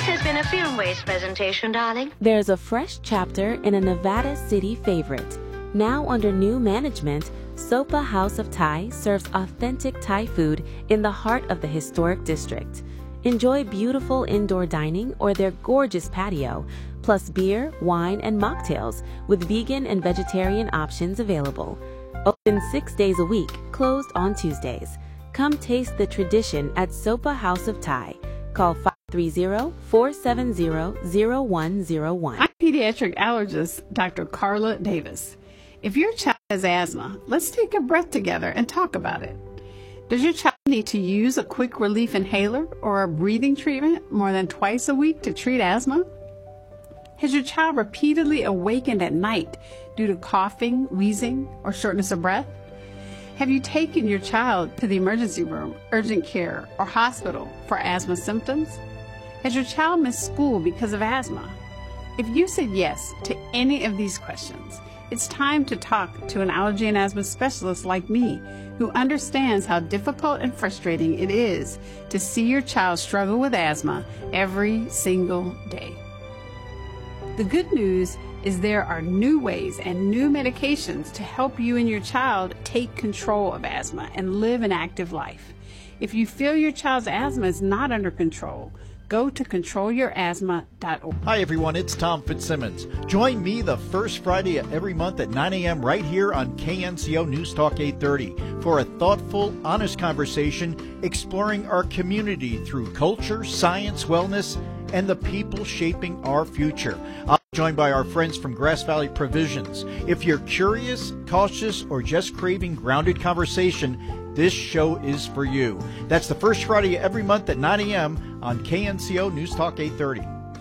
has been a FilmWays presentation, darling. There's a fresh chapter in a Nevada city favorite. Now under new management, Sopa House of Thai serves authentic Thai food in the heart of the historic district. Enjoy beautiful indoor dining or their gorgeous patio, plus beer, wine, and mocktails with vegan and vegetarian options available. Open 6 days a week, closed on Tuesdays. Come taste the tradition at Sopa House of Thai. Call 530-470-0101. I'm pediatric allergist Dr. Carla Davis. If your child has asthma, let's take a breath together and talk about it. Does your child need to use a quick relief inhaler or a breathing treatment more than twice a week to treat asthma? Has your child repeatedly awakened at night due to coughing, wheezing, or shortness of breath? Have you taken your child to the emergency room, urgent care, or hospital for asthma symptoms? Has your child missed school because of asthma? If you said yes to any of these questions, it's time to talk to an allergy and asthma specialist like me, who understands how difficult and frustrating it is to see your child struggle with asthma every single day. The good news is there are new ways and new medications to help you and your child take control of asthma and live an active life. If you feel your child's asthma is not under control, go to controlyourasthma.org. Hi everyone, it's Tom Fitzsimmons. Join me the first Friday of every month at 9 a.m. right here on KNCO News Talk 830 for a thoughtful, honest conversation exploring our community through culture, science, wellness, and the people shaping our future. I'm joined by our friends from Grass Valley Provisions. If you're curious, cautious, or just craving grounded conversation, this show is for you. That's the first Friday every month at 9 a.m. on KNCO News Talk 830.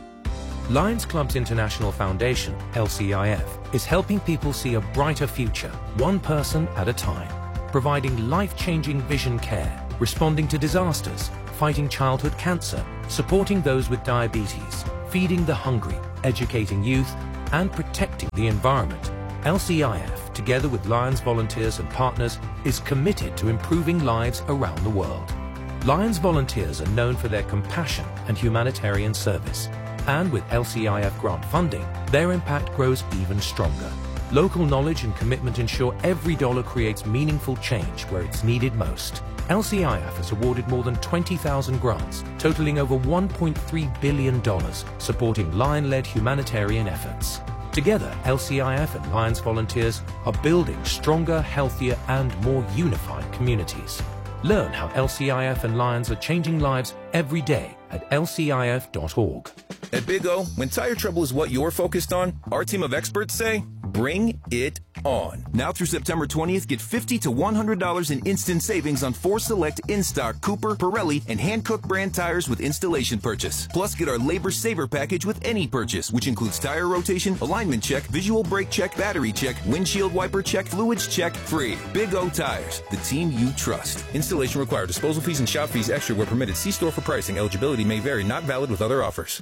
Lions Clubs International Foundation, LCIF, is helping people see a brighter future, one person at a time, providing life-changing vision care, responding to disasters, fighting childhood cancer, supporting those with diabetes, feeding the hungry, educating youth, and protecting the environment. LCIF, together with Lions volunteers and partners, is committed to improving lives around the world. Lions volunteers are known for their compassion and humanitarian service, and with LCIF grant funding, their impact grows even stronger. Local knowledge and commitment ensure every dollar creates meaningful change where it's needed most. LCIF has awarded more than 20,000 grants, totaling over $1.3 billion, supporting Lion-led humanitarian efforts. Together, LCIF and Lions volunteers are building stronger, healthier, and more unified communities. Learn how LCIF and Lions are changing lives every day at lcif.org. At Big O, when tire trouble is what you're focused on, our team of experts say, bring it on. Now through September 20th, get $50 to $100 in instant savings on 4 select in-stock Cooper, Pirelli, and Hankook brand tires with installation purchase. Plus, get our Labor Saver package with any purchase, which includes tire rotation, alignment check, visual brake check, battery check, windshield wiper check, fluids check, free. Big O Tires, the team you trust. Installation required. Disposal fees and shop fees extra where permitted. See store for pricing. Eligibility may vary. Not valid with other offers.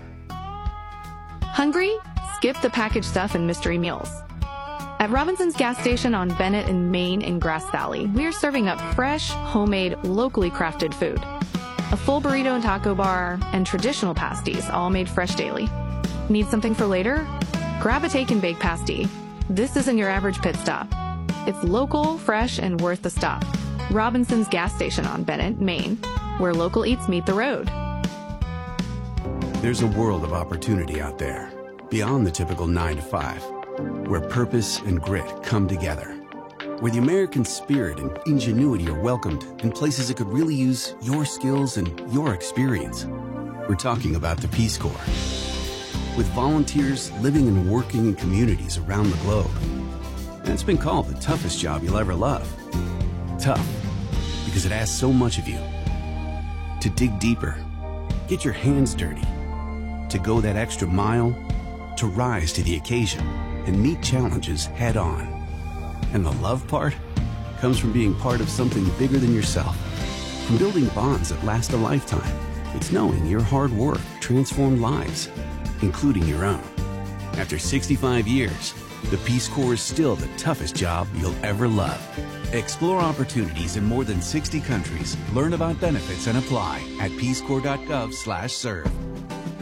Hungry? Skip the packaged stuff and mystery meals. At Robinson's gas station on Bennett in Maine and Grass Valley, we are serving up fresh, homemade, locally crafted food. A full burrito and taco bar, and traditional pasties, all made fresh daily. Need something for later? Grab a take and bake pasty. This isn't your average pit stop. It's local, fresh, and worth the stop. Robinson's gas station on Bennett, Maine, where local eats meet the road. There's a world of opportunity out there, beyond the typical 9 to 5, where purpose and grit come together, where the American spirit and ingenuity are welcomed in places that could really use your skills and your experience. We're talking about the Peace Corps, with volunteers living and working in communities around the globe. And it's been called the toughest job you'll ever love. Tough, because it asks so much of you. To dig deeper, get your hands dirty, to go that extra mile, to rise to the occasion and meet challenges head on. And the love part comes from being part of something bigger than yourself, from building bonds that last a lifetime. It's knowing your hard work transformed lives, including your own. After 65 years, the Peace Corps is still the toughest job you'll ever love. Explore opportunities in more than 60 countries. Learn about benefits and apply at peacecorps.gov/serve.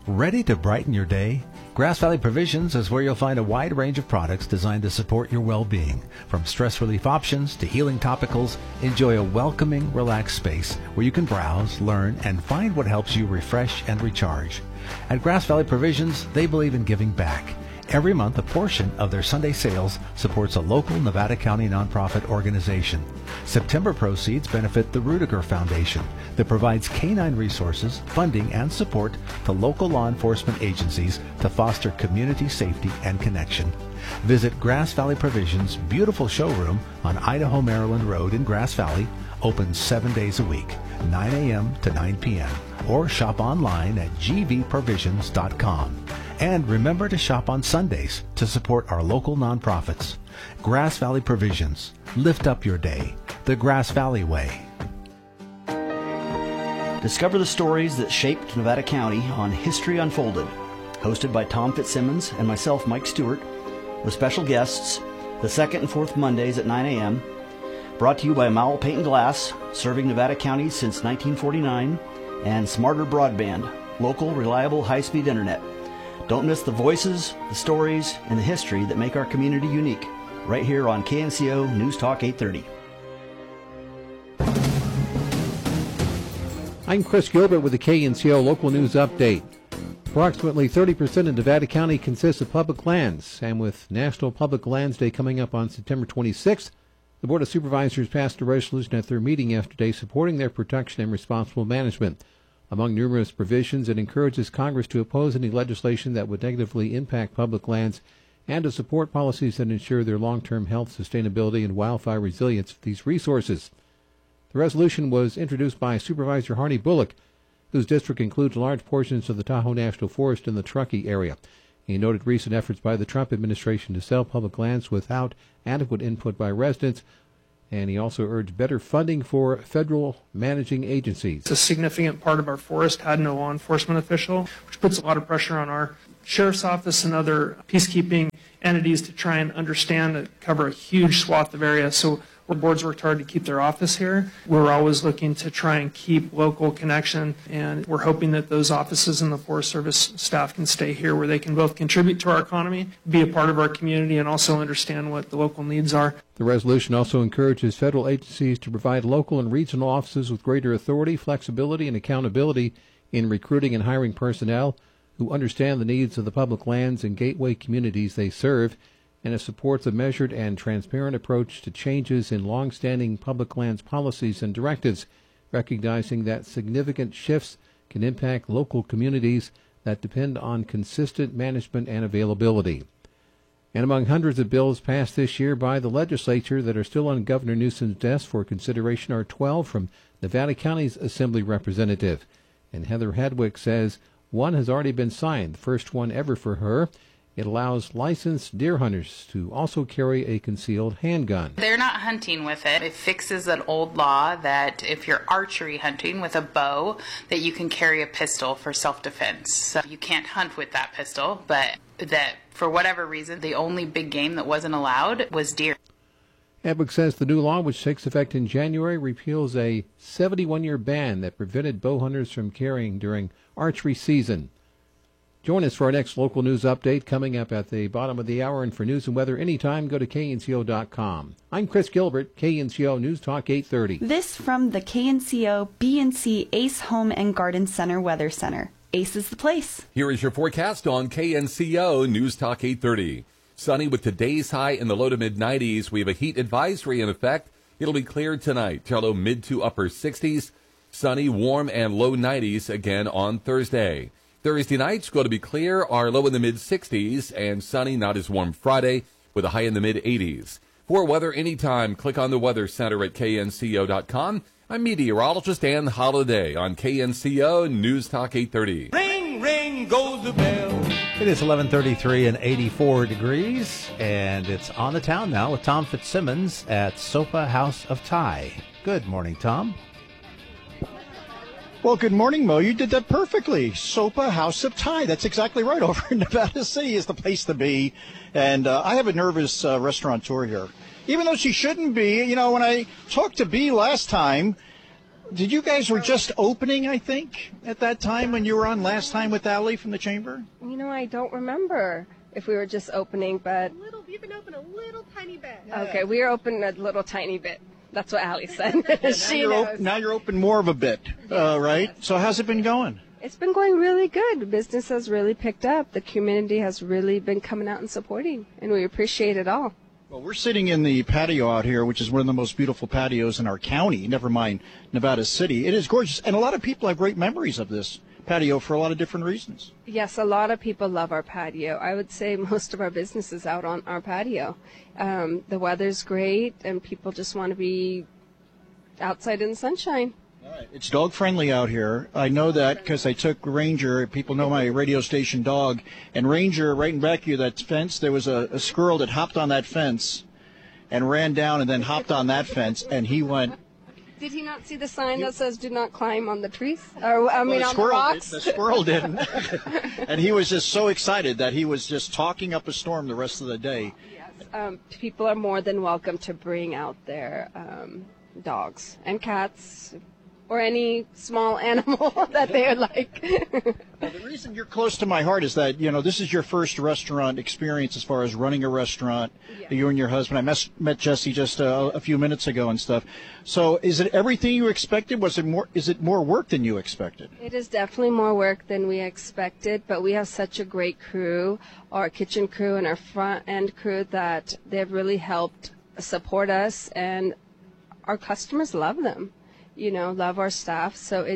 Ready to brighten your day? Grass Valley Provisions is where you'll find a wide range of products designed to support your well-being. From stress relief options to healing topicals, enjoy a welcoming, relaxed space where you can browse, learn, and find what helps you refresh and recharge. At Grass Valley Provisions, they believe in giving back. Every month, a portion of their Sunday sales supports a local Nevada County nonprofit organization. September proceeds benefit the Rudiger Foundation that provides canine resources, funding, and support to local law enforcement agencies to foster community safety and connection. Visit Grass Valley Provisions' beautiful showroom on Idaho Maryland Road in Grass Valley, open 7 days a week, 9 a.m. to 9 p.m., or shop online at gvprovisions.com. And remember to shop on Sundays to support our local nonprofits. Grass Valley Provisions. Lift up your day. The Grass Valley Way. Discover the stories that shaped Nevada County on History Unfolded. Hosted by Tom Fitzsimmons and myself, Mike Stewart, with special guests the second and fourth Mondays at 9 a.m. Brought to you by Mowell Paint and Glass, serving Nevada County since 1949, and Smarter Broadband, local, reliable, high-speed internet. Don't miss the voices, the stories, and the history that make our community unique, right here on KNCO News Talk 830. I'm Chris Gilbert with the KNCO Local News Update. Approximately 30% of Nevada County consists of public lands, and with National Public Lands Day coming up on September 26th, the Board of Supervisors passed a resolution at their meeting yesterday supporting their protection and responsible management. Among numerous provisions, it encourages Congress to oppose any legislation that would negatively impact public lands and to support policies that ensure their long-term health, sustainability, and wildfire resilience of these resources. The resolution was introduced by Supervisor Harney Bullock, whose district includes large portions of the Tahoe National Forest and the Truckee area. He noted recent efforts by the Trump administration to sell public lands without adequate input by residents, and he also urged better funding for federal managing agencies. A significant part of our forest had no law enforcement official, which puts a lot of pressure on our sheriff's office and other peacekeeping entities to try and understand and cover a huge swath of area. So our boards worked hard to keep their office here. We're always looking to try and keep local connection, and we're hoping that those offices and the Forest Service staff can stay here where they can both contribute to our economy, be a part of our community, and also understand what the local needs are. The resolution also encourages federal agencies to provide local and regional offices with greater authority, flexibility, and accountability in recruiting and hiring personnel who understand the needs of the public lands and gateway communities they serve, and it supports a measured and transparent approach to changes in long-standing public lands policies and directives, recognizing that significant shifts can impact local communities that depend on consistent management and availability. And among hundreds of bills passed this year by the legislature that are still on Governor Newsom's desk for consideration are 12 from Nevada County's Assembly representative. And Heather Hedwick says one has already been signed, the first one ever for her. It allows licensed deer hunters to also carry a concealed handgun. They're not hunting with it. It fixes an old law that if you're archery hunting with a bow, that you can carry a pistol for self-defense. So you can't hunt with that pistol, but that for whatever reason, the only big game that wasn't allowed was deer. Hedwick says the new law, which takes effect in January, repeals a 71-year ban that prevented bow hunters from carrying during archery season. Join us for our next local news update coming up at the bottom of the hour. And for news and weather anytime, go to knco.com. I'm Chris Gilbert, KNCO News Talk 830. This from the KNCO BNC Ace Home and Garden Center Weather Center. Ace is the place. Here is your forecast on KNCO News Talk 830. Sunny with today's high in the low to mid-90s. We have a heat advisory in effect. It'll be clear tonight. Cello mid to upper 60s. Sunny, warm, and low 90s again on Thursday. Thursday night's going to be clear, our low in the mid-60s, and sunny, not as warm Friday, with a high in the mid-80s. For weather anytime, click on the Weather Center at knco.com. I'm meteorologist Ann Holiday on KNCO News Talk 830. Ring, ring goes the bell. It is 11:33 and 84 degrees, and it's on the town now with Tom Fitzsimmons at SOPA House of Thai. Good morning, Tom. Well, good morning, Mo. You did that perfectly. SOPA House of Thai. That's exactly right. Over in Nevada City is the place to be. And I have a nervous restaurateur here. Even though she shouldn't be. You know, when I talked to Bea last time, Did you guys were just opening, I think, at that time when you were on last time with Ali from the Chamber? You know, I don't remember if we were just opening, but... You've been open a little tiny bit. Okay, we are open a little tiny bit. That's what Ali said. She knows. Now you're open more of a bit, right? So how's it been going? It's been going really good. Business has really picked up. The community has really been coming out and supporting, and we appreciate it all. Well, we're sitting in the patio out here, which is one of the most beautiful patios in our county, never mind Nevada City. It is gorgeous, and a lot of people have great memories of this patio for a lot of different reasons. Yes, a lot of people love our patio. I would say most of our business is out on our patio. The weather's great, and people just want to be outside in the sunshine. All right. It's dog friendly out here. I know that because I took Ranger. People know my radio station dog. And Ranger, right in back here, that fence, there was a squirrel that hopped on that fence and ran down and then hopped on that fence, and he went. Did he not see the sign that says "Do not climb on the trees"? Or on the rocks? The squirrel didn't. And he was just so excited that he was just talking up a storm the rest of the day. Yes. People are more than welcome to bring out their dogs and cats or any small animal that they like. Well, the reason you're close to my heart is that, you know, this is your first restaurant experience as far as running a restaurant, you and your husband. I met Jesse just a few minutes ago and stuff. So is it everything you expected? Is it more work than you expected? It is definitely more work than we expected, but we have such a great crew, our kitchen crew and our front end crew, that they've really helped support us, and our customers love them. You know, love our staff, so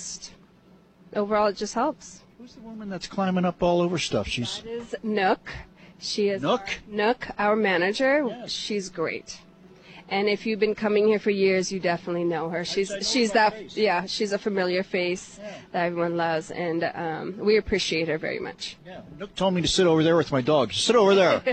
overall it just helps. Who's the woman that's climbing up all over stuff? That is Nook. She is Nook, our manager. Yes. She's great. And if you've been coming here for years, you definitely know her. She's a familiar face that everyone loves, and we appreciate her very much. Yeah, Nook told me to sit over there with my dog. Sit over there.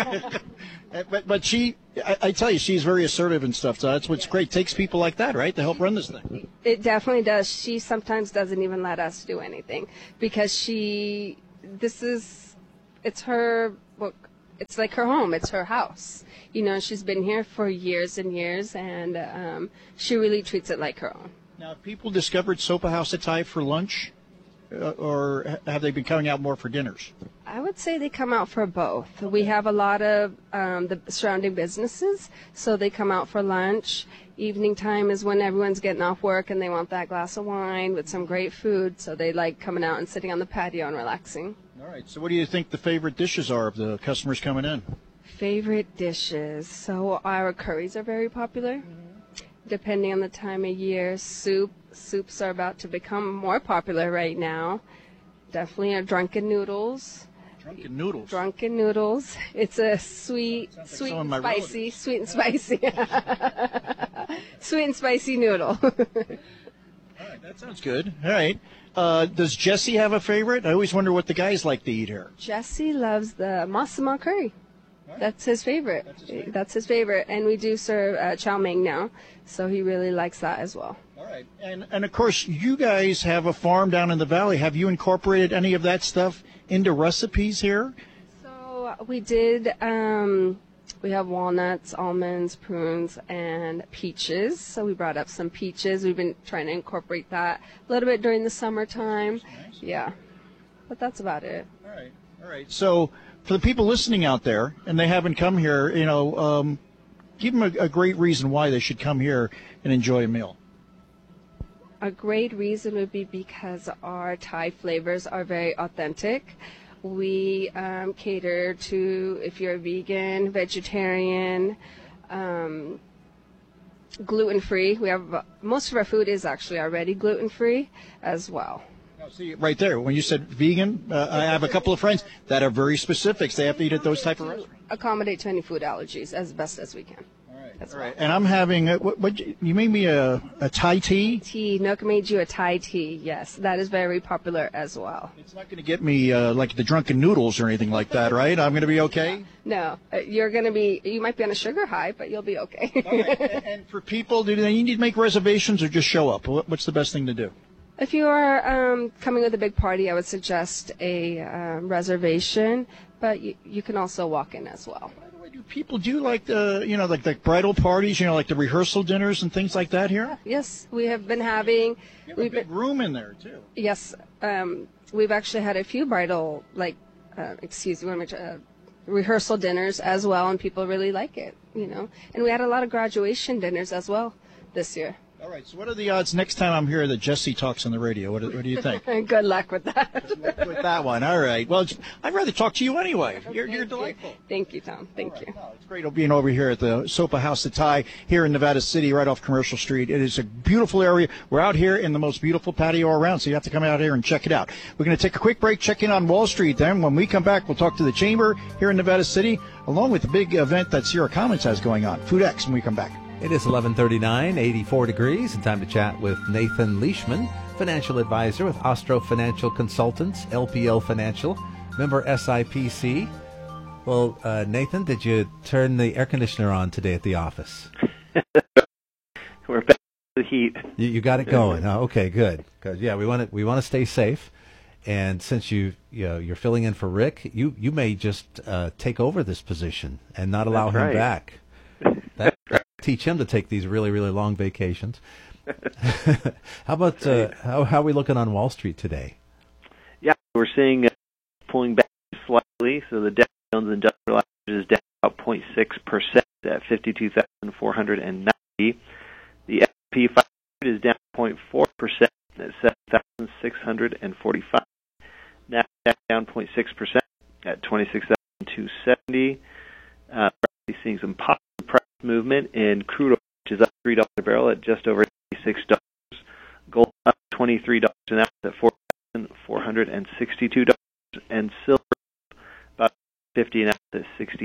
But she, I tell you, she's very assertive and stuff. So that's what's great. It takes people like that, right, to help run this thing. It definitely does. She sometimes doesn't even let us do anything because it's her. Well, it's like her home. It's her house. You know, she's been here for years and years, and she really treats it like her own. Now, have people discovered Sopa House at Thai for lunch, or have they been coming out more for dinners? I would say they come out for both. We have a lot of the surrounding businesses, so they come out for lunch. Evening time is when everyone's getting off work and they want that glass of wine with some great food, so they like coming out and sitting on the patio and relaxing. All right. So what do you think the favorite dishes are of the customers coming in? Favorite dishes. So our curries are very popular. Depending on the time of year, soups are about to become more popular right now. Definitely our drunken noodles. Drunken noodles. Drunken noodles. It's a sweet and spicy noodle. All right, that sounds good. All right. Does Jesse have a favorite? I always wonder what the guys like to eat here. Jesse loves the masama curry. That's his favorite. That's his favorite. And we do serve chow mein now, so he really likes that as well. All right. And of course, you guys have a farm down in the valley. Have you incorporated any of that stuff into recipes here? So we did. We have walnuts, almonds, prunes, and peaches. So we brought up some peaches. We've been trying to incorporate that a little bit during the summertime. Nice. Yeah. But that's about it. All right. All right. So for the people listening out there and they haven't come here, you know, give them a great reason why they should come here and enjoy a meal. A great reason would be because our Thai flavors are very authentic. We cater to if you're a vegan, vegetarian, gluten-free. We have most of our food is actually already gluten-free as well. Now, see, right there, when you said vegan, I have a couple of friends that are very specific. They have to eat at those type of restaurants. Accommodate to any food allergies as best as we can. All right. And I'm having, you made me a Thai tea? Nook made you a Thai tea, yes. That is very popular as well. It's not going to get me like the drunken noodles or anything like that, right? I'm going to be okay? No. You might be on a sugar high, but you'll be okay. All right. And for people, do they need to make reservations or just show up? What's the best thing to do? If you are coming with a big party, I would suggest a reservation, but you can also walk in as well. Do people do like the bridal parties, like the rehearsal dinners and things like that here? Yes, we have been having. You have a big room in there too. Yes, we've actually had a few bridal, rehearsal dinners as well, and people really like it, And we had a lot of graduation dinners as well this year. All right, so what are the odds next time I'm here that Jesse talks on the radio? What do you think? Good luck with that. Good luck with that one. All right. Well, I'd rather talk to you anyway. You're delightful. Thank you, Tom. Thank you. It's great being over here at the Sopa House of Thai here in Nevada City, right off Commercial Street. It is a beautiful area. We're out here in the most beautiful patio around, so you have to come out here and check it out. We're going to take a quick break, check in on Wall Street. Then when we come back, we'll talk to the Chamber here in Nevada City, along with the big event that Sierra Commons has going on, Food X, when we come back. It is 11:39, 84 degrees, and time to chat with Nathan Leishman, financial advisor with Ostro Financial Consultants, LPL Financial, member SIPC. Well, Nathan, did you turn the air conditioner on today at the office? We're back to the heat. You got it going. Oh, okay, good. Because we want to stay safe, and since you're filling in for Rick, you may just take over this position and not allow him back. Teach him to take these really, really long vacations. How about how are we looking on Wall Street today? Yeah, we're seeing pulling back slightly. So the Dow Jones Industrial Average is down about 0.6% at 52,490. The S&P 500 is down 0.4% at 7,645. Nasdaq down 0.6% at 26,270. Seeing some positive price movement in crude oil, which is up $3 a barrel at just over $86. Gold up $23 an ounce at $4,462, and silver about $50 an ounce at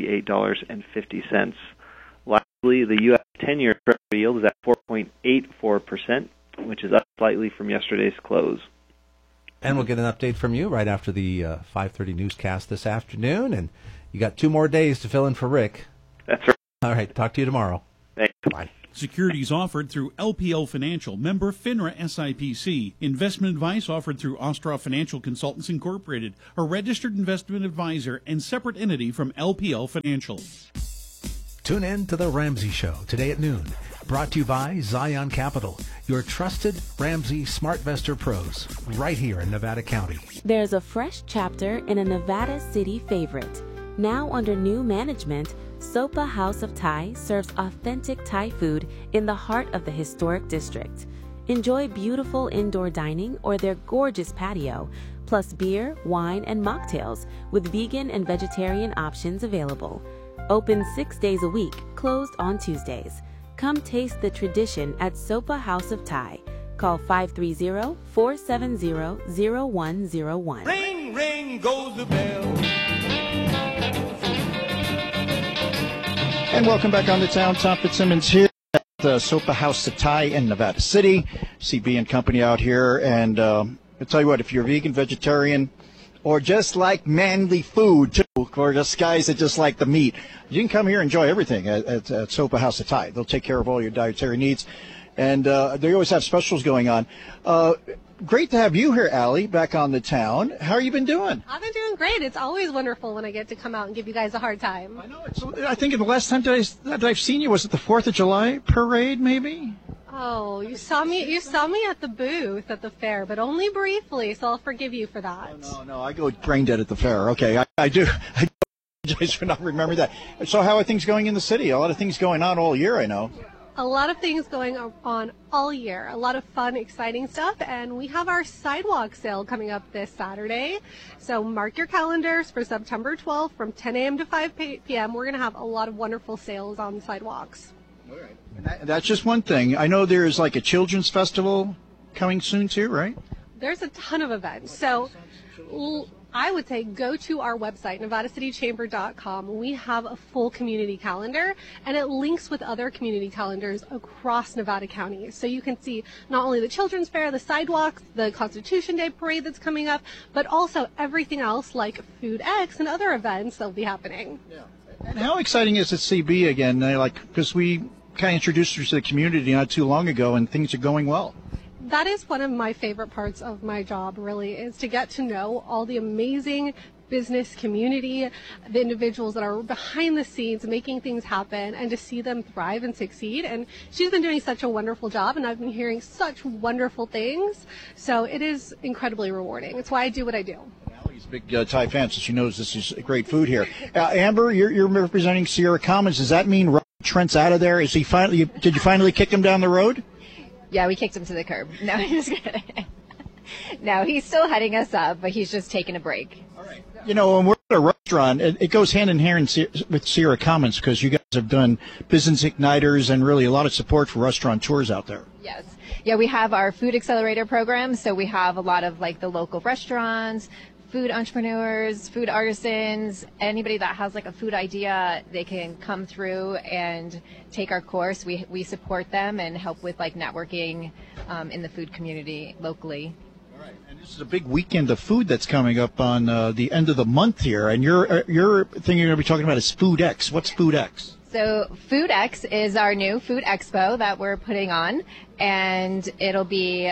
$68.50. Lastly, the U.S. 10-year Treasury yield is at 4.84%, which is up slightly from yesterday's close. And we'll get an update from you right after the 5:30 newscast this afternoon, and you got 2 more days to fill in for Rick. That's right. All right. Talk to you tomorrow. Thanks. Bye. Securities offered through LPL Financial, member FINRA SIPC. Investment advice offered through Ostroff Financial Consultants Incorporated, a registered investment advisor and separate entity from LPL Financial. Tune in to The Ramsey Show today at noon. Brought to you by Zion Capital, your trusted Ramsey SmartVestor pros, right here in Nevada County. There's a fresh chapter in a Nevada City favorite. Now under new management, Sopa House of Thai serves authentic Thai food in the heart of the historic district. Enjoy beautiful indoor dining or their gorgeous patio, plus beer, wine, and mocktails with vegan and vegetarian options available. Open 6 days a week, closed on Tuesdays. Come taste the tradition at Sopa House of Thai. Call 530-470-0101. Ring, ring goes the bell. And welcome back on the town. Tom Fitzsimmons here at the Sopa House of Thai in Nevada City. CB and company out here. And I'll tell you what, if you're vegan, vegetarian, or just like manly food, too, or just guys that just like the meat, you can come here and enjoy everything at Sopa House of Thai. They'll take care of all your dietary needs. And they always have specials going on. Great to have you here, Allie, back on the town. How are you been doing? I've been doing great. It's always wonderful when I get to come out and give you guys a hard time. I know. I think the last time that I've seen you was at the 4th of July parade, maybe? Oh, you saw me at the booth at the fair, but only briefly, so I'll forgive you for that. Oh, no, I go brain dead at the fair. Okay, I do apologize for not remembering that. So how are things going in the city? A lot of things going on all year, I know. A lot of things going on all year. A lot of fun, exciting stuff. And we have our sidewalk sale coming up this Saturday. So mark your calendars for September 12th from 10 a.m. to 5 p.m. We're going to have a lot of wonderful sales on the sidewalks. All right. And that's just one thing. I know there's like a children's festival coming soon too, right? There's a ton of events. So I would say go to our website, nevadacitychamber.com. We have a full community calendar, and it links with other community calendars across Nevada County. So you can see not only the Children's Fair, the sidewalks, the Constitution Day parade that's coming up, but also everything else like Food X and other events that will be happening. Yeah. And how exciting is it CB again? Because we kind of introduced you to the community not too long ago, and things are going well. that is one of my favorite parts of my job, really, is to get to know all the amazing business community, the individuals that are behind the scenes making things happen, and to see them thrive and succeed. And she's been doing such a wonderful job, and I've been hearing such wonderful things. So it is incredibly rewarding. It's why I do what I do. He's a big Thai fan, so she knows this is great food here. Amber, you're representing Sierra Commons. Does that mean Trent's out of there? Is he finally? Did you finally kick him down the road? Yeah, we kicked him to the curb. No, I'm just kidding. No, he's still heading us up, but he's just taking a break. You know, when we're at a restaurant, it goes hand in hand with Sierra Commons because you guys have done business igniters and really a lot of support for restaurateurs out there. Yes. Yeah, we have our food accelerator program, so we have a lot of like the local restaurants, food entrepreneurs, food artisans, anybody that has like a food idea, they can come through and take our course. We support them and help with like networking in the food community locally. This is a big weekend of food that's coming up on the end of the month here, and your thing you're going to be talking about is FoodX. What's FoodX? So FoodX is our new food expo that we're putting on, and it'll be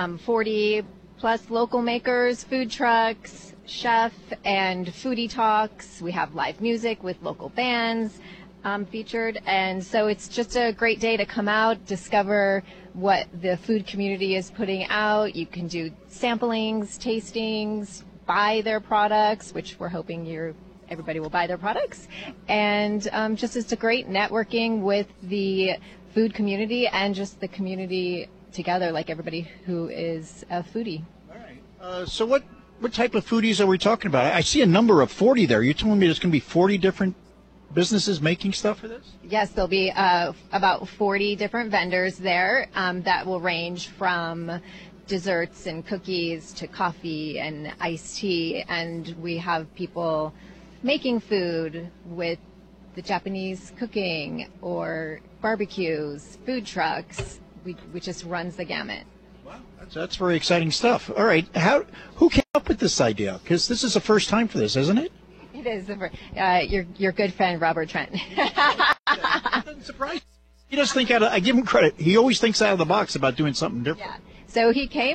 40 plus local makers, food trucks, chef, and foodie talks. We have live music with local bands featured, and so it's just a great day to come out, discover what the food community is putting out. You can do samplings, tastings, buy their products, which we're hoping everybody will buy their products, and just it's a great networking with the food community and just the community together, like everybody who is a foodie. All right. So what type of foodies are we talking about? I see a number of 40 there. You're telling me there's going to be 40 different businesses making stuff for this? Yes, there'll be about 40 different vendors there that will range from desserts and cookies to coffee and iced tea, and we have people making food with the Japanese cooking or barbecues, food trucks. We just runs the gamut. That's very exciting stuff. All right, who came up with this idea? Because this is the first time for this, isn't it? It is. Your good friend Robert Trent. That doesn't surprise me. He does think I give him credit. He always thinks out of the box about doing something different. Yeah. So he came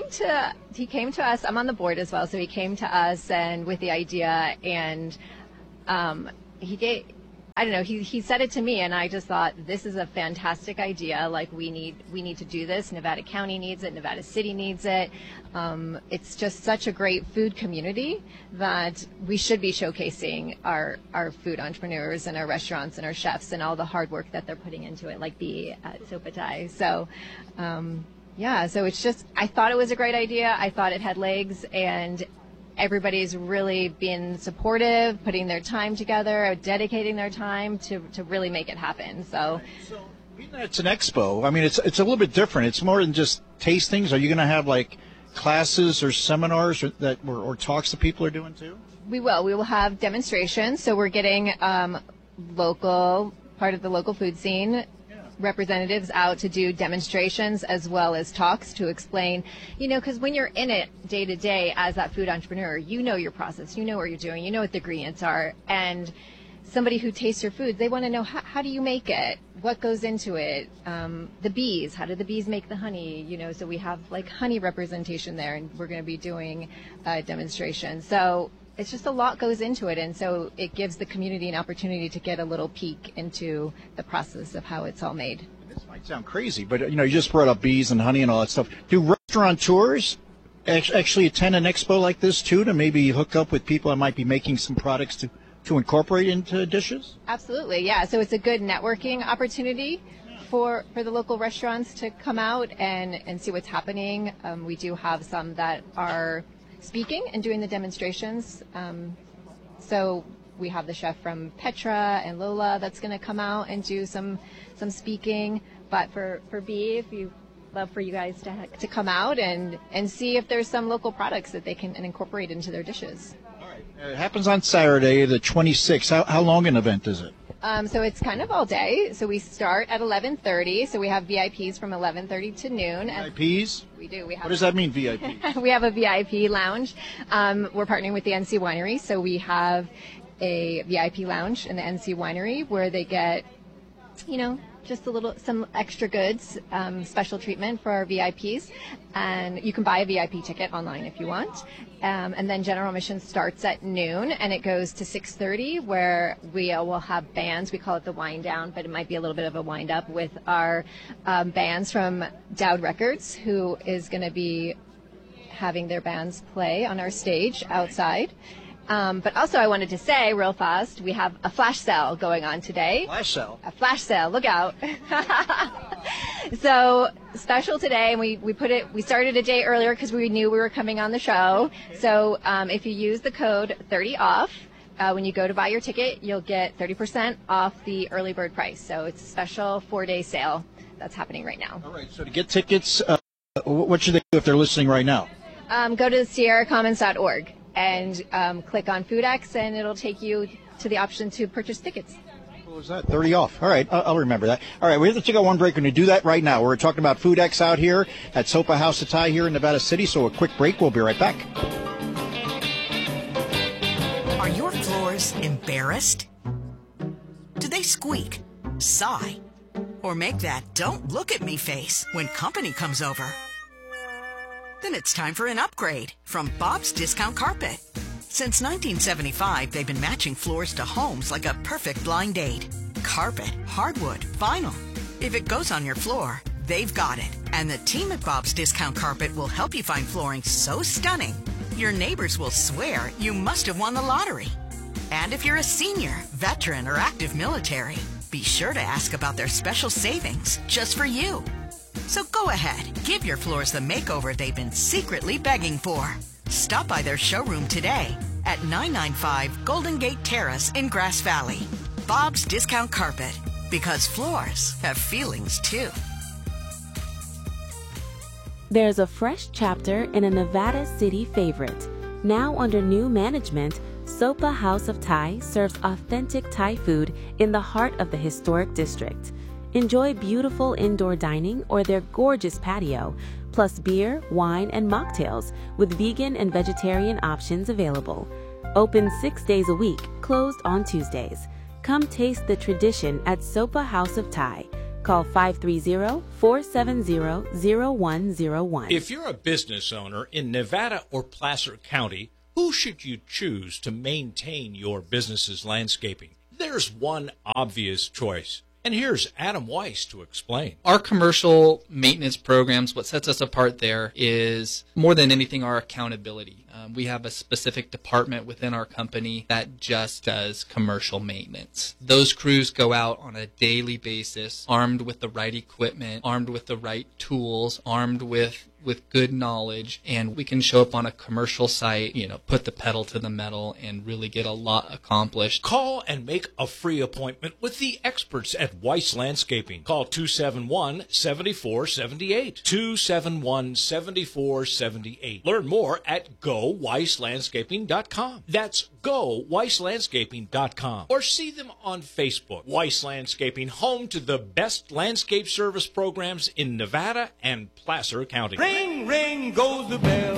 to us. I'm on the board as well. So he came to us and with the idea, and he said it to me, and I just thought, this is a fantastic idea. Like we need to do this. Nevada County needs it. Nevada City needs it. It's just such a great food community that we should be showcasing our food entrepreneurs and our restaurants and our chefs and all the hard work that they're putting into it, like Bee at Sopa Thai. So, so it's just, I thought it was a great idea. I thought it had legs, and everybody's really been supportive, putting their time together, dedicating their time to really make it happen. So it's an expo. I mean, it's a little bit different. It's more than just tastings. Are you going to have like classes or seminars or talks that people are doing too? We will. We will have demonstrations. So we're getting part of the local food scene representatives out to do demonstrations as well as talks to explain, because when you're in it day to day as that food entrepreneur, you know your process, you know what you're doing, you know what the ingredients are, and somebody who tastes your food, they want to know how do you make it, what goes into it, the bees, how do the bees make the honey, so we have like honey representation there, and we're going to be doing a demonstration. So it's just a lot goes into it, and so it gives the community an opportunity to get a little peek into the process of how it's all made. This might sound crazy, but you just brought up bees and honey and all that stuff. Do restaurateurs actually attend an expo like this too, to maybe hook up with people that might be making some products to incorporate into dishes? Absolutely, yeah. So it's a good networking opportunity for the local restaurants to come out and see what's happening. We do have some that are speaking and doing the demonstrations. So we have the chef from Petra and Lola that's going to come out and do some speaking. But for Bee, if you love for you guys to come out and see if there's some local products that they can incorporate into their dishes. All right. It happens on Saturday, the 26th. How long an event is it? So it's kind of all day. So we start at 11:30. So we have VIPs from 11:30 to noon. VIPs? We do. What does that mean, VIP? We have a VIP lounge. We're partnering with the NC Winery, so we have a VIP lounge in the NC Winery where they get, just some extra goods, special treatment for our VIPs. And you can buy a VIP ticket online if you want. And then general admission starts at noon and it goes to 6:30, where we will have bands. We call it the wind down, but it might be a little bit of a wind up with our bands from Dowd Records, who is going to be having their bands play on our stage outside. But also I wanted to say real fast, we have a flash sale going on today. Flash sale? A flash sale, look out. So special today, and we started a day earlier because we knew we were coming on the show. So if you use the code 30OFF, when you go to buy your ticket, you'll get 30% off the early bird price. So it's a special 4-day sale that's happening right now. All right, so to get tickets, what should they do if they're listening right now? Go to sierracommons.org. And click on FoodX, and it'll take you to the option to purchase tickets. What was that? 30 off. All right, I'll remember that. All right, we have to take out one break. We're going to do that right now. We're talking about FoodX out here at Sopa House of Thai here in Nevada City. So a quick break. We'll be right back. Are your floors embarrassed? Do they squeak, sigh, or make that "don't look at me" face when company comes over? Then it's time for an upgrade from Bob's Discount Carpet. Since 1975, they've been matching floors to homes like a perfect blind date. Carpet, hardwood, vinyl. If it goes on your floor, they've got it. And the team at Bob's Discount Carpet will help you find flooring so stunning, your neighbors will swear you must have won the lottery. And if you're a senior, veteran, or active military, be sure to ask about their special savings just for you. So go ahead, give your floors the makeover they've been secretly begging for. Stop by their showroom today at 995 Golden Gate Terrace in Grass Valley. Bob's Discount Carpet, because floors have feelings too. There's a fresh chapter in a Nevada City favorite. Now under new management, Sopa House of Thai serves authentic Thai food in the heart of the historic district. Enjoy beautiful indoor dining or their gorgeous patio, plus beer, wine, and mocktails with vegan and vegetarian options available. Open 6 days a week, closed on Tuesdays. Come taste the tradition at Sopa House of Thai. Call 530-470-0101. If you're a business owner in Nevada or Placer County, who should you choose to maintain your business's landscaping? There's one obvious choice. And here's Adam Weiss to explain. Our commercial maintenance programs, what sets us apart there is more than anything our accountability. We have a specific department within our company that just does commercial maintenance. Those crews go out on a daily basis, armed with the right equipment, armed with the right tools, armed with good knowledge, and we can show up on a commercial site, put the pedal to the metal and really get a lot accomplished. Call and make a free appointment with the experts at Weiss Landscaping. Call 271-7478. 271-7478. Learn more at GoWeissLandscaping.com. That's GoWeissLandscaping.com. Or see them on Facebook. Weiss Landscaping, home to the best landscape service programs in Nevada and Placer County. Ring, ring goes the bell.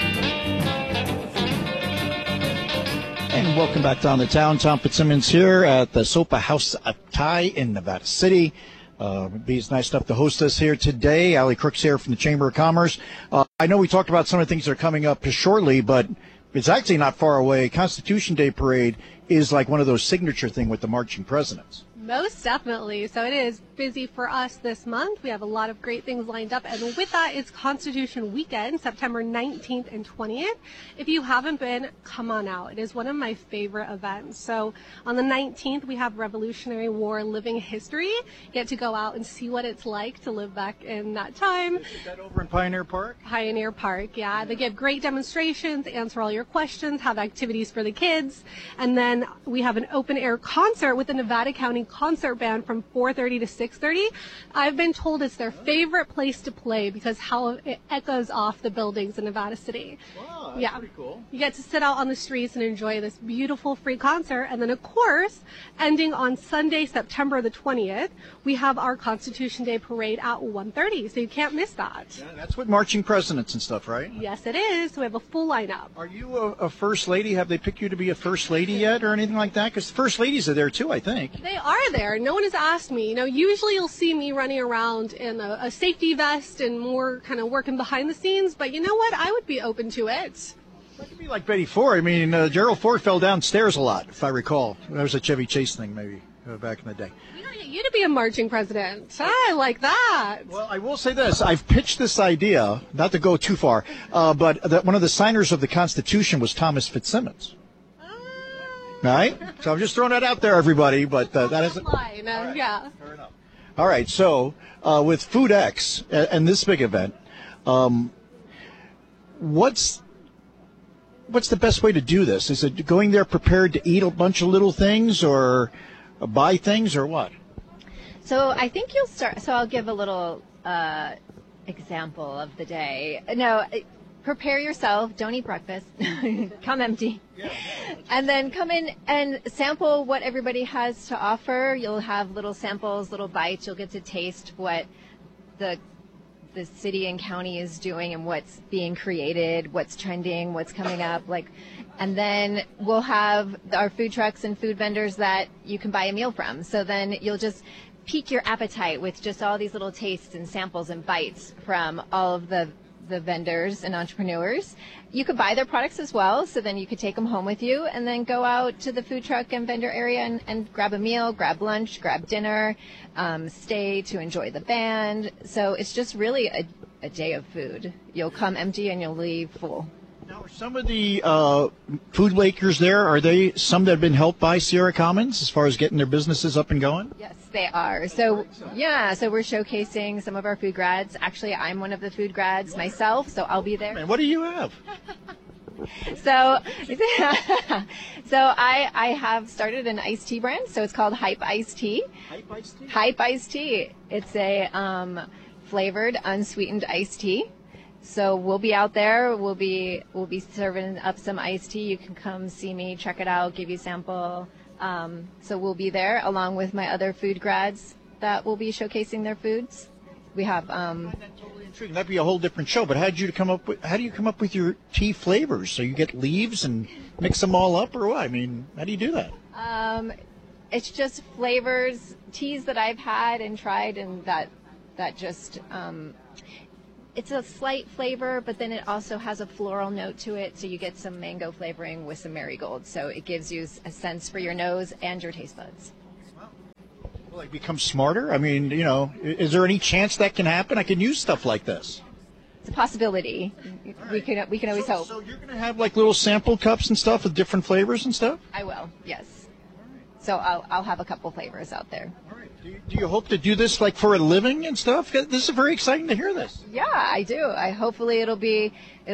And welcome back down to town. Tom Fitzsimmons here at the Sopa House of Thai in Nevada City. It's nice enough to host us here today. Allie Crooks here from the Chamber of Commerce. I know we talked about some of the things that are coming up shortly, but it's actually not far away. Constitution Day Parade is like one of those signature thing with the marching presidents. Most definitely. So it is busy for us this month. We have a lot of great things lined up. And with that, it's Constitution Weekend, September 19th and 20th. If you haven't been, come on out. It is one of my favorite events. So on the 19th, we have Revolutionary War Living History. Get to go out and see what it's like to live back in that time. Is that over in Pioneer Park? Pioneer Park, yeah. They give great demonstrations, answer all your questions, have activities for the kids. And then we have an open air concert with the Nevada County Concert Band from 4:30 to 6:30. I've been told it's their favorite place to play because how it echoes off the buildings in Nevada City. Wow, that's yeah, pretty cool. You get to sit out on the streets and enjoy this beautiful free concert. And then, of course, ending on Sunday, September the 20th, we have our Constitution Day Parade at 1:30, so you can't miss that. Yeah, that's with marching presidents and stuff, right? Yes, it is. We have a full lineup. Are you a first lady? Have they picked you to be a first lady yet or anything like that? Because first ladies are there too, I think. They are there. No one has asked me. Usually usually you'll see me running around in a safety vest and more kind of working behind the scenes, but you know what? I would be open to it. That could be like Betty Ford. I mean, Gerald Ford fell downstairs a lot, if I recall. That was a Chevy Chase thing, maybe, back in the day. You to be a marching president. I like that. Well, I will say this. I've pitched this idea, not to go too far, but that one of the signers of the Constitution was Thomas Fitzsimmons. All right? So I'm just throwing that out there, everybody, but that isn't... Right. Yeah. Fair enough. All right, so with FoodX and this big event, what's the best way to do this? Is it going there prepared to eat a bunch of little things or buy things or what? So I think you'll start. So I'll give a little example of the day. No, prepare yourself. Don't eat breakfast. Come empty. And then come in and sample what everybody has to offer. You'll have little samples, little bites. You'll get to taste what the city and county is doing and what's being created, what's trending, what's coming up. And then we'll have our food trucks and food vendors that you can buy a meal from. So then you'll just pique your appetite with just all these little tastes and samples and bites from all of the vendors and entrepreneurs. You could buy their products as well, so then you could take them home with you and then go out to the food truck and vendor area and grab a meal, grab lunch, grab dinner, stay to enjoy the band. So it's just really a day of food. You'll come empty and you'll leave full. Now, are some of the food makers there, are they some that have been helped by Sierra Commons as far as getting their businesses up and going? Yes, they are. So, yeah, so we're showcasing some of our food grads. Actually, I'm one of the food grads myself, so I'll be there. Man, what do you have? So I have started an iced tea brand, so it's called Hype Iced Tea. Hype Iced Tea? Hype Iced Tea. It's a flavored, unsweetened iced tea. So we'll be out there. We'll be serving up some iced tea. You can come see me, check it out, give you a sample. So we'll be there along with my other food grads that will be showcasing their foods. We have. Totally intriguing. That'd be a whole different show. But how do you come up with your tea flavors? So you get leaves and mix them all up, or what? I mean, how do you do that? It's just flavors, teas that I've had and tried, and that just. It's a slight flavor, but then it also has a floral note to it, so you get some mango flavoring with some marigold. So it gives you a sense for your nose and your taste buds. Will I become smarter? I mean, is there any chance that can happen? I can use stuff like this. It's a possibility. Right. We can always hope. So you're going to have like little sample cups and stuff with different flavors and stuff? I will, yes. So I'll have a couple flavors out there. All right. Do you hope to do this like for a living and stuff? This is very exciting to hear this. Yeah, I do. Hopefully it'll be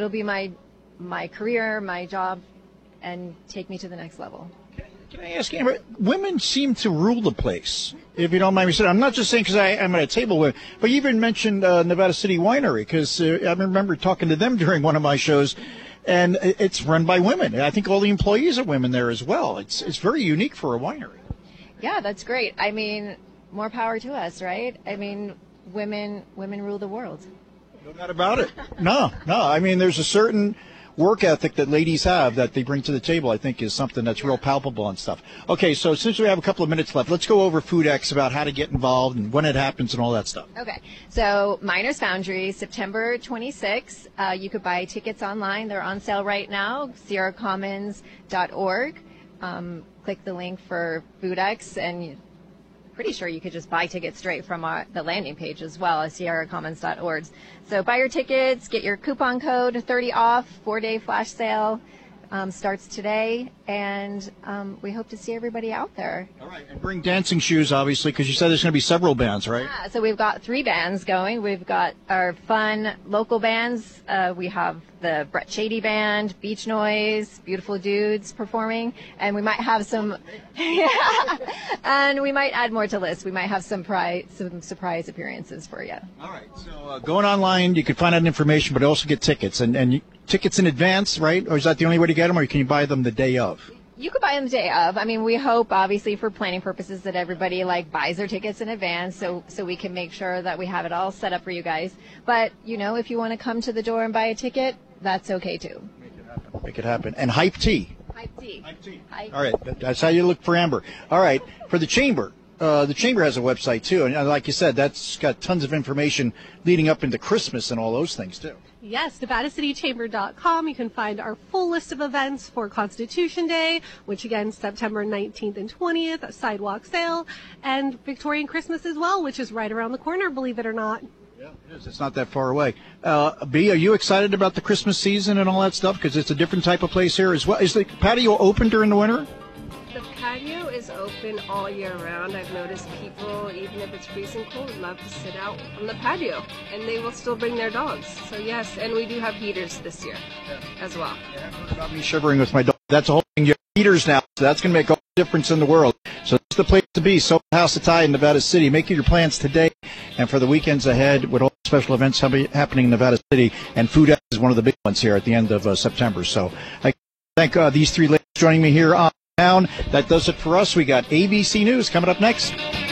my career, my job, and take me to the next level. Can I ask you, women seem to rule the place, if you don't mind me saying. I'm not just saying because I'm at a table with, but you even mentioned Nevada City Winery, because I remember talking to them during one of my shows, and it's run by women. I think all the employees are women there as well. It's very unique for a winery. Yeah, that's great. I mean, more power to us, right? I mean, women rule the world. No doubt about it. No. I mean, there's a certain work ethic that ladies have that they bring to the table, I think, is something that's real palpable and stuff. Okay, so since we have a couple of minutes left, let's go over FoodX, about how to get involved and when it happens and all that stuff. Okay, so Miners Foundry, September 26th. You could buy tickets online. They're on sale right now, sierracommons.org. Click the link for FoodX, and pretty sure you could just buy tickets straight from the landing page as well as sierracommons.org. So buy your tickets, get your coupon code, 30 off, 4-day flash sale. Starts today, and we hope to see everybody out there. All right, and bring dancing shoes, obviously, because you said there's going to be several bands, right? Yeah, so we've got 3 bands going. We've got our fun local bands. We have the Brett Shady Band, Beach Noise, Beautiful Dudes performing, and we might have some, and we might add more to list. We might have some surprise appearances for you. All right, so going online, you can find out information, but also get tickets, and tickets in advance, right? Or is that the only way to get them, or can you buy them the day of? You could buy them the day of. I mean, we hope, obviously, for planning purposes, that everybody buys their tickets in advance, so we can make sure that we have it all set up for you guys. But if you want to come to the door and buy a ticket, that's okay too. Make it happen. And Hype Tea. Hype Tea. All right, that's how you look for Amber. All right, for the Chamber, The Chamber has a website, too. And like you said, that's got tons of information leading up into Christmas and all those things, too. Yes, NevadaCityChamber.com. You can find our full list of events for Constitution Day, which again, September 19th and 20th, a sidewalk sale, and Victorian Christmas as well, which is right around the corner, believe it or not. Yeah, it is. It's not that far away. B, are you excited about the Christmas season and all that stuff? Because it's a different type of place here as well. Is the patio open during the winter? The patio is open all year round. I've noticed people, even if it's freezing cold, love to sit out on the patio, and they will still bring their dogs. So yes, and we do have heaters this year as well. Yeah, I've heard about me shivering with my dog. That's a whole thing. You have heaters now, so that's going to make all the difference in the world. So it's the place to be. Sopa House of Thai in Nevada City. Make your plans today and for the weekends ahead with all the special events happening in Nevada City. And Food X is one of the big ones here at the end of September. So I thank these three ladies joining me here on Town. That does it for us. We got ABC News coming up next.